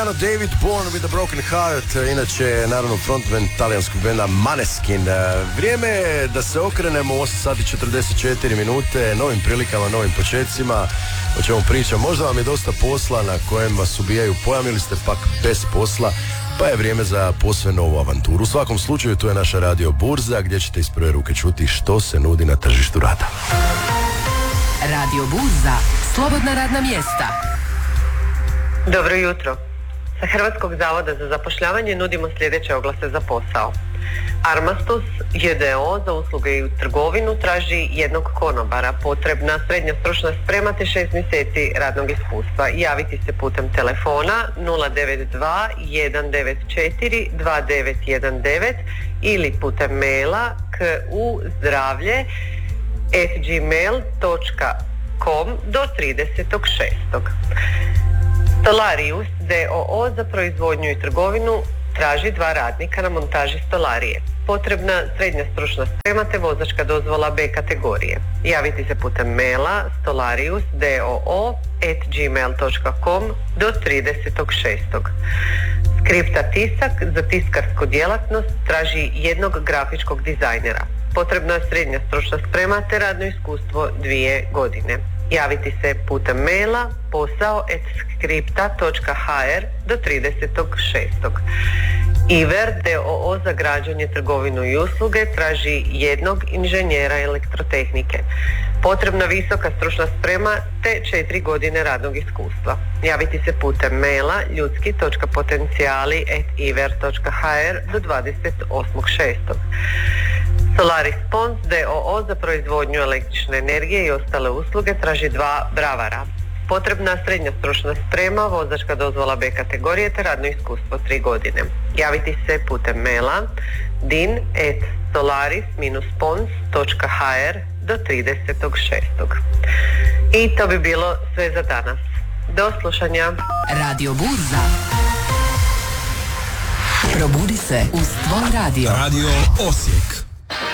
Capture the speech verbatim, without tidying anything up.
David Bourne with a Broken Heart, inače naravno frontman talijanskog benda Maneskin. Vrijeme je da se okrenemo, osam sati četrdeset četiri minute, novim prilikama, novim početcima, o čemu pričam. Možda vam je dosta posla na kojem vas ubijaju pojam ili ste pak bez posla, pa je vrijeme za posve novu avanturu. U svakom slučaju tu je naša radio burza gdje ćete iz prve ruke čuti što se nudi na tržištu rada. Radio burza, slobodna radna mjesta. Dobro jutro. Sa Hrvatskog zavoda za zapošljavanje nudimo sljedeće oglase za posao. Armastus J D O za usluge i u trgovinu traži jednog konobara, potrebna srednja stručna sprema te šest mjeseci radnog iskustva. Javiti se putem telefona nula devet dva jedan devet četiri dva devet jedan devet ili putem maila k u zdravlje at gmail točka com do tridesetog šestog Stolarius D O O za proizvodnju i trgovinu traži dva radnika na montaži stolarije. Potrebna srednja stručna sprema te vozačka dozvola B kategorije. Javiti se putem maila stolarius d o o at gmail točka com do tridesetog šestog Skripta tisak za tiskarsku djelatnost traži jednog grafičkog dizajnera. Potrebna je srednja stručna sprema te radno iskustvo dvije godine. Javiti se putem maila posao at skripta točka h r do tridesetog šestog Iver D O O za građenje, trgovinu i usluge traži jednog inženjera elektrotehnike. Potrebna visoka stručna sprema te četiri godine radnog iskustva. Javiti se putem maila ljudski točka potencijali at iver točka h r do dvadeset osmog šestog Solaris Pons D O O za proizvodnju električne energije i ostale usluge traži dva bravara. Potrebna srednja stručna sprema, vozačka dozvola B kategorije te radno iskustvo tri godine. Javiti se putem maila din at solaris pons točka h r do tridesetog šestog I to bi bilo sve za danas. Do slušanja. Radio burza. Probudi se uz tvoj radio. Radio Osijek.